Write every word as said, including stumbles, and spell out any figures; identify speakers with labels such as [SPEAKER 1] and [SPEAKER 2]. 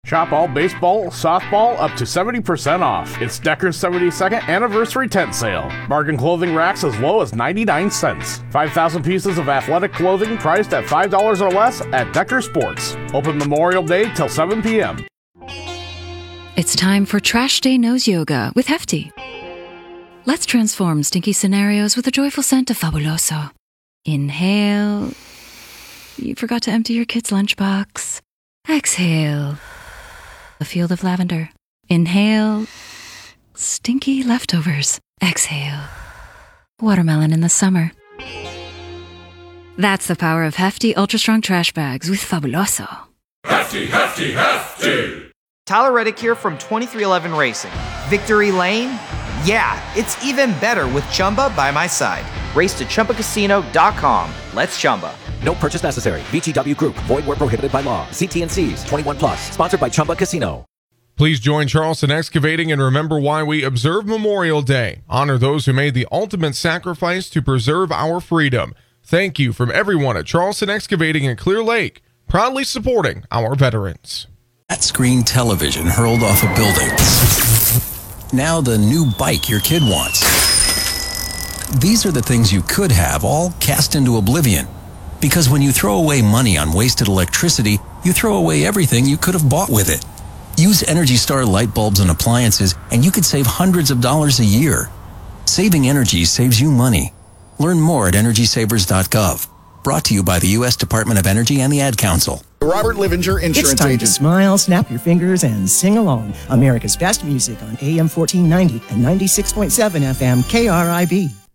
[SPEAKER 1] Shop all baseball, softball, up to seventy percent off. It's Decker's seventy-second anniversary tent sale. Bargain clothing racks as low as ninety-nine cents. five thousand pieces of athletic clothing priced at five dollars or less at Decker Sports. Open Memorial Day till seven p.m.
[SPEAKER 2] It's time for Trash Day Nose Yoga with Hefty. Let's transform stinky scenarios with a joyful scent of Fabuloso. Inhale. You forgot to empty your kid's lunchbox. Exhale. A field of lavender. Inhale. Stinky leftovers. Exhale. Watermelon in the summer. That's the power of Hefty Ultra Strong Trash Bags with Fabuloso.
[SPEAKER 3] Hefty, Hefty, Hefty!
[SPEAKER 4] Tyler Reddick here from twenty-three eleven Racing. Victory Lane? Yeah, it's even better with Chumba by my side. Race to Chumba Casino dot com. Let's Chumba.
[SPEAKER 5] No purchase necessary. V G W Group. Void where prohibited by law. See T and C's. twenty-one plus. Sponsored by Chumba Casino.
[SPEAKER 6] Please join Charleston Excavating and remember why we observe Memorial Day. Honor those who made the ultimate sacrifice to preserve our freedom. Thank you from everyone at Charleston Excavating in Clear Lake, proudly supporting our veterans.
[SPEAKER 7] That screen television hurled off a building. Now the new bike your kid wants. These are the things you could have all cast into oblivion. Because when you throw away money on wasted electricity, you throw away everything you could have bought with it. Use Energy Star light bulbs and appliances, and you could save hundreds of dollars a year. Saving energy saves you money. Learn more at energy savers dot gov. Brought to you by the U S Department of Energy and the Ad Council.
[SPEAKER 8] Robert Livinger Insurance
[SPEAKER 9] It's time
[SPEAKER 8] Agent.
[SPEAKER 9] to smile, snap your fingers, and sing along. America's best music on A M fourteen ninety and ninety-six point seven F M K R I B.